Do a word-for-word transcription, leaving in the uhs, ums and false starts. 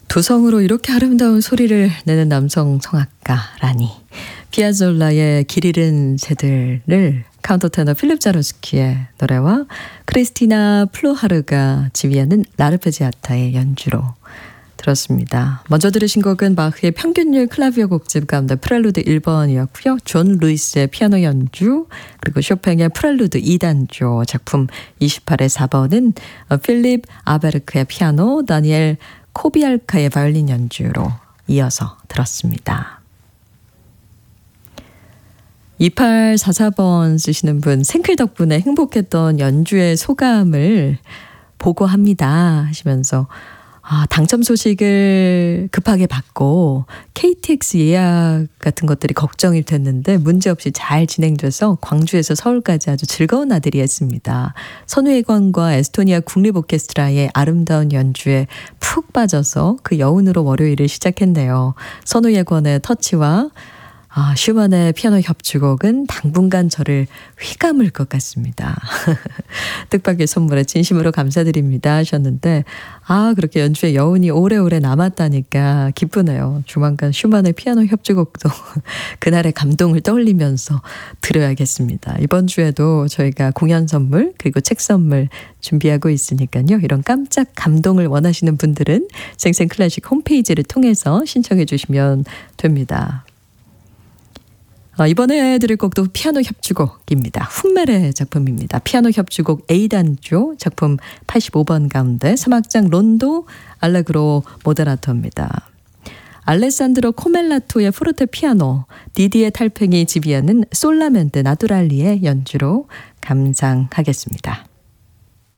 두성으로 이렇게 아름다운 소리를 내는 남성 성악가라니. 피아졸라의 길 잃은 새들을 카운터 테너 필립 자로스키의 노래와 크리스티나 플로하르가 지휘하는 라르페지아타의 연주로 들었습니다. 먼저 들으신 곡은 바흐의 평균율 클라비오 곡집 가운데 프렐루드 일 번이었고요. 존 루이스의 피아노 연주, 그리고 쇼팽의 프렐루드 이 단조 작품 이십팔의 사 번은 필립 아베르크의 피아노, 다니엘 코비알카의 바이올린 연주로 이어서 들었습니다. 이팔사사 번 쓰시는 분, 생클 덕분에 행복했던 연주의 소감을 보고합니다 하시면서 아, 당첨 소식을 급하게 받고 케이티엑스 예약 같은 것들이 걱정이 됐는데 문제없이 잘 진행돼서 광주에서 서울까지 아주 즐거운 나들이했습니다. 선우예관과 에스토니아 국립오케스트라의 아름다운 연주에 푹 빠져서 그 여운으로 월요일을 시작했네요. 선우예관의 터치와 아, 슈만의 피아노 협주곡은 당분간 저를 휘감을 것 같습니다. 뜻밖의 선물에 진심으로 감사드립니다 하셨는데 아 그렇게 연주의 여운이 오래오래 남았다니까 기쁘네요. 조만간 슈만의 피아노 협주곡도 그날의 감동을 떠올리면서 들어야겠습니다. 이번 주에도 저희가 공연 선물 그리고 책 선물 준비하고 있으니까요. 이런 깜짝 감동을 원하시는 분들은 생생클래식 홈페이지를 통해서 신청해 주시면 됩니다. 이번에 들을 곡도 피아노 협주곡입니다. 훈멜의 작품입니다. 피아노 협주곡 A 단조 작품 팔십오 번 가운데 삼 악장 론도 알레그로 모데라토입니다. 알레산드로 코멜라토의 포르테 피아노, 디디에 탈팽이 지휘하는 솔라멘데 나두랄리의 연주로 감상하겠습니다.